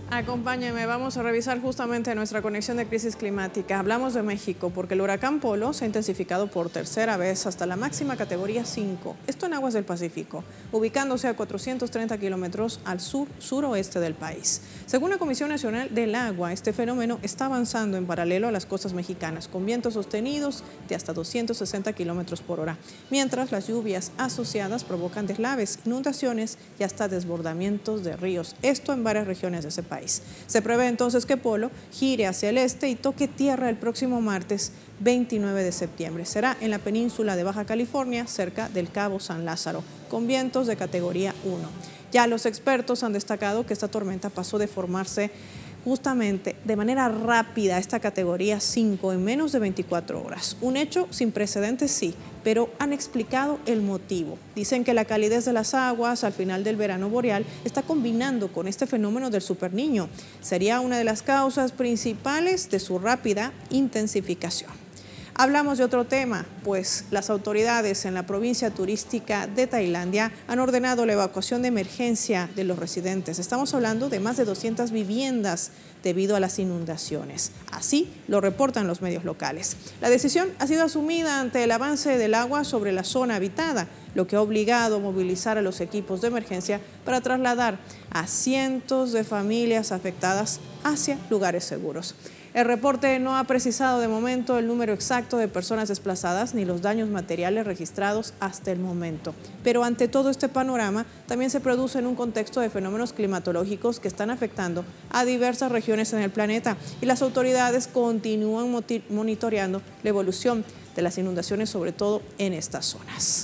Acompáñenme, vamos a revisar justamente nuestra conexión de crisis climática. Hablamos de México porque el huracán Polo se ha intensificado por tercera vez hasta la máxima categoría 5. Esto en aguas del Pacífico, ubicándose a 430 kilómetros al suroeste del país. Según la Comisión Nacional del Agua, este fenómeno está avanzando en paralelo a las costas mexicanas, con vientos sostenidos de hasta 260 kilómetros por hora, mientras las lluvias asociadas provocan deslaves, inundaciones y hasta desbordamientos de ríos. Esto en varias regiones de ese país. Se prevé entonces que Polo gire hacia el este y toque tierra el próximo martes 29 de septiembre. Será en la península de Baja California, cerca del Cabo San Lázaro, con vientos de categoría 1. Ya los expertos han destacado que esta tormenta pasó de formarse justamente de manera rápida a esta categoría 5 en menos de 24 horas. Un hecho sin precedentes, sí, pero han explicado el motivo. Dicen que la calidez de las aguas al final del verano boreal está combinando con este fenómeno del superniño. Sería una de las causas principales de su rápida intensificación. Hablamos de otro tema, pues las autoridades en la provincia turística de Tailandia han ordenado la evacuación de emergencia de los residentes. Estamos hablando de más de 200 viviendas debido a las inundaciones. Así lo reportan los medios locales. La decisión ha sido asumida ante el avance del agua sobre la zona habitada, lo que ha obligado a movilizar a los equipos de emergencia para trasladar a cientos de familias afectadas hacia lugares seguros. El reporte no ha precisado de momento el número exacto de personas desplazadas ni los daños materiales registrados hasta el momento. Pero ante todo este panorama, también se produce en un contexto de fenómenos climatológicos que están afectando a diversas regiones en el planeta y las autoridades continúan monitoreando la evolución de las inundaciones, sobre todo en estas zonas.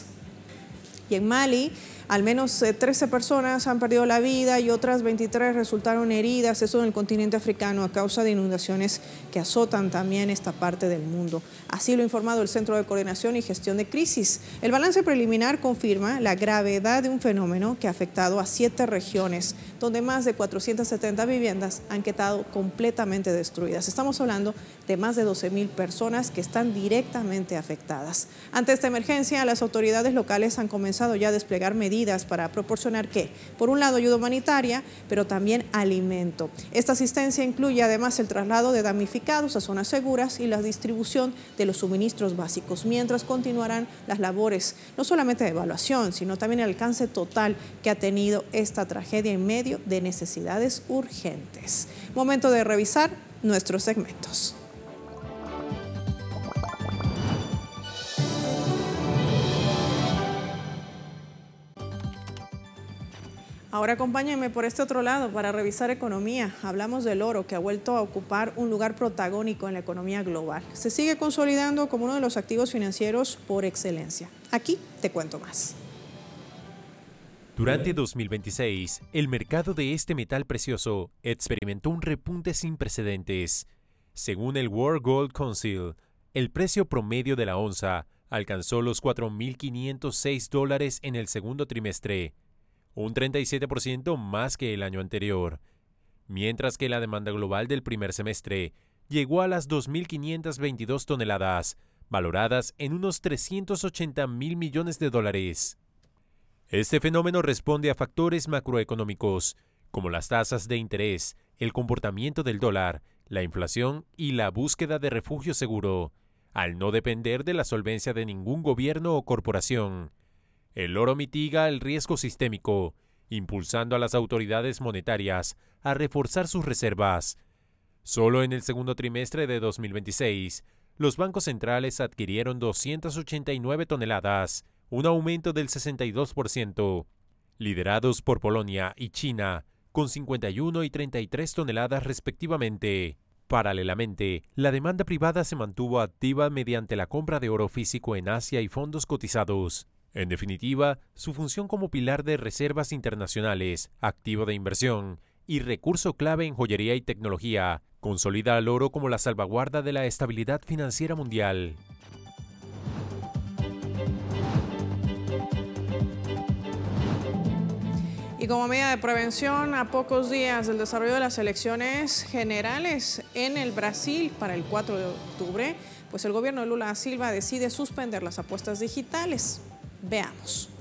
Y en Mali, al menos 13 personas han perdido la vida y otras 23 resultaron heridas, eso en el continente africano, a causa de inundaciones que azotan también esta parte del mundo. Así lo ha informado el Centro de Coordinación y Gestión de Crisis. El balance preliminar confirma la gravedad de un fenómeno que ha afectado a 7 regiones, donde más de 470 viviendas han quedado completamente destruidas. Estamos hablando de más de 12.000 personas que están directamente afectadas. Ante esta emergencia, las autoridades locales han comenzado ya a desplegar medidas para proporcionar ¿qué? Por un lado, ayuda humanitaria, pero también alimento. Esta asistencia incluye además el traslado de damnificados a zonas seguras y la distribución de los suministros básicos, mientras continuarán las labores, no solamente de evaluación, sino también el alcance total que ha tenido esta tragedia en medio de necesidades urgentes. Momento de revisar nuestros segmentos. Ahora acompáñenme por este otro lado para revisar economía. Hablamos del oro, que ha vuelto a ocupar un lugar protagónico en la economía global. Se sigue consolidando como uno de los activos financieros por excelencia. Aquí te cuento más. Durante 2026, el mercado de este metal precioso experimentó un repunte sin precedentes. Según el World Gold Council, el precio promedio de la onza alcanzó los $4.506 en el segundo trimestre, un 37% más que el año anterior, mientras que la demanda global del primer semestre llegó a las 2.522 toneladas, valoradas en unos $380.000 millones. Este fenómeno responde a factores macroeconómicos, como las tasas de interés, el comportamiento del dólar, la inflación y la búsqueda de refugio seguro, al no depender de la solvencia de ningún gobierno o corporación. El oro mitiga el riesgo sistémico, impulsando a las autoridades monetarias a reforzar sus reservas. Solo en el segundo trimestre de 2026, los bancos centrales adquirieron 289 toneladas, un aumento del 62%, liderados por Polonia y China, con 51 y 33 toneladas respectivamente. Paralelamente, la demanda privada se mantuvo activa mediante la compra de oro físico en Asia y fondos cotizados. En definitiva, su función como pilar de reservas internacionales, activo de inversión y recurso clave en joyería y tecnología, consolida al oro como la salvaguarda de la estabilidad financiera mundial. Y como medida de prevención, a pocos días del desarrollo de las elecciones generales en el Brasil para el 4 de octubre, pues el gobierno de Lula da Silva decide suspender las apuestas digitales. Veamos.